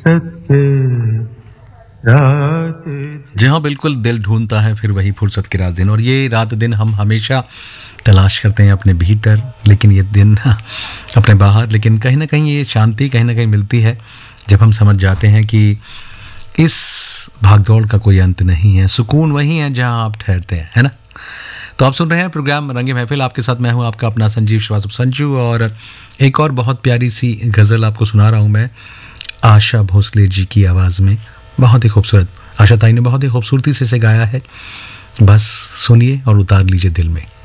फुर्सत के रात। जी हाँ, बिल्कुल दिल ढूंढता है फिर वही फुर्सत के रात दिन, और ये रात दिन हम हमेशा तलाश करते हैं अपने भीतर, लेकिन ये दिन अपने बाहर। लेकिन कहीं ना कहीं ये शांति कहीं ना कहीं मिलती है जब हम समझ जाते हैं कि इस भागदौड़ का कोई अंत नहीं है, सुकून वही है जहां आप ठहरते हैं, है ना। तो आप सुन रहे हैं प्रोग्राम रंगे महफिल, आपके साथ मैं हूं आपका अपना संजीव श्रीवास्तव संजू, और एक और बहुत प्यारी सी गज़ल आपको सुना रहा हूं मैं आशा भोसले जी की आवाज़ में। बहुत ही खूबसूरत, आशा ताई ने बहुत ही खूबसूरती से इसे गाया है। बस सुनिए और उतार लीजिए दिल में।